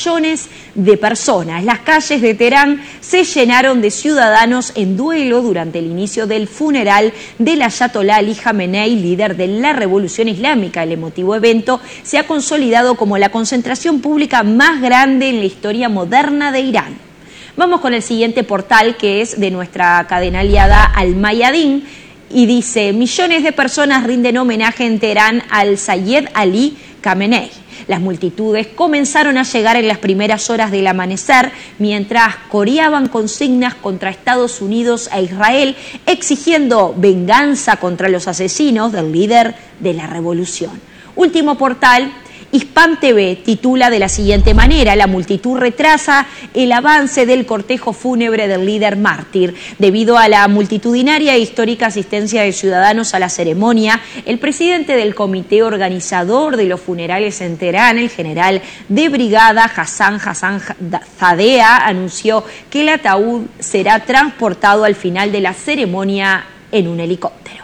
millones de personas. Las calles de Teherán se llenaron de ciudadanos en duelo durante el inicio del funeral del ayatolá Ali Jamenei, líder de la revolución islámica. El emotivo evento se ha consolidado como la concentración pública más grande en la historia moderna de Irán. Vamos con el siguiente portal, que es de nuestra cadena aliada Al Mayadin, y dice: millones de personas rinden homenaje en Teherán al Sayed Ali Khamenei. Las multitudes comenzaron a llegar en las primeras horas del amanecer mientras coreaban consignas contra Estados Unidos e Israel, exigiendo venganza contra los asesinos del líder de la revolución. Último portal, Hispan TV, titula de la siguiente manera: la multitud retrasa el avance del cortejo fúnebre del líder mártir. Debido a la multitudinaria e histórica asistencia de ciudadanos a la ceremonia, el presidente del comité organizador de los funerales en Teherán, el general de brigada Hassan Zadea, anunció que el ataúd será transportado al final de la ceremonia en un helicóptero.